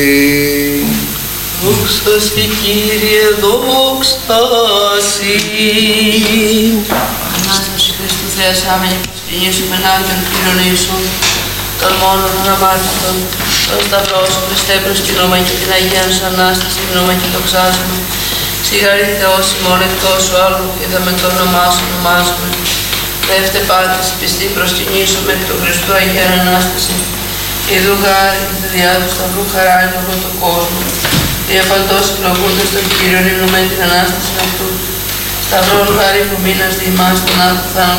Δόξα Συ Κύριε, δόξα Συ. Ανάσταση Χριστού Θείας άμενη προσκυνήσουμε Άγιον Κύριον Ιησούν, των μόνων των αμάρτητων, τον Σταυρό σου Χριστέ προσκυνούμε και την Αγία σου Ανάσταση γνώμε και δοξάζουμε. Σιγάρι Θεός ημών εκτός σου άλλου, είδαμε το όνομά σου ονομάζουμε. Δεύτε πάντες πιστή προσκυνήσουμε εκ του Χριστού Αγία Ανάσταση. Ιδού χάρη και τη διά του Σταυρού χαρά εν όλο τον κόσμο. Διαπαντός ευλογούντας τον Κύριον υμνούμε την Ανάσταση αυτού. Σταυρόν χάρη που μείνας δι' ημάς τον άδο θάνατο